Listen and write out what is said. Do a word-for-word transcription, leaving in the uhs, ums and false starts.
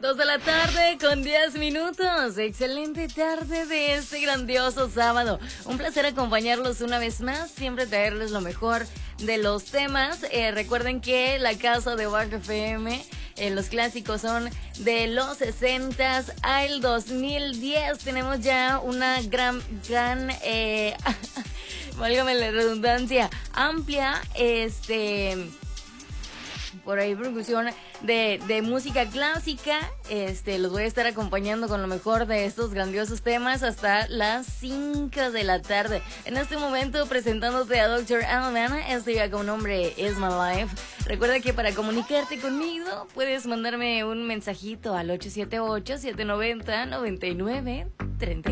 Dos de la tarde con diez minutos. Excelente tarde de este grandioso sábado. Un placer acompañarlos una vez más. Siempre traerles lo mejor de los temas. Eh, recuerden que la casa de Wack F M, eh, los clásicos son de los sesentas al dos mil diez. Tenemos ya una gran, gran, eh, válgame la redundancia, amplia, este... por ahí percusión de, de música clásica. Este, los voy a estar acompañando con lo mejor de estos grandiosos temas hasta las cinco de la tarde. En este momento presentándote a doctor Alban, este ya con nombre Is My Life. Recuerda que para comunicarte conmigo puedes mandarme un mensajito al ocho siete ocho, siete nueve cero, nueve nueve tres.